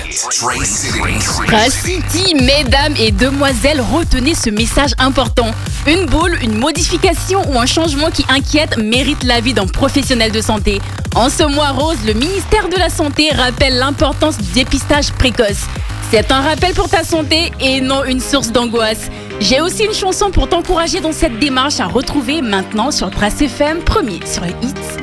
Tracity, mesdames et demoiselles, retenez ce message important. Une boule, une modification ou un changement qui inquiète mérite l'avis d'un professionnel de santé. En ce mois rose, le ministère de la Santé rappelle l'importance du dépistage précoce. C'est un rappel pour ta santé et non une source d'angoisse. J'ai aussi une chanson pour t'encourager dans cette démarche à retrouver maintenant sur Trace FM, premier sur les hits.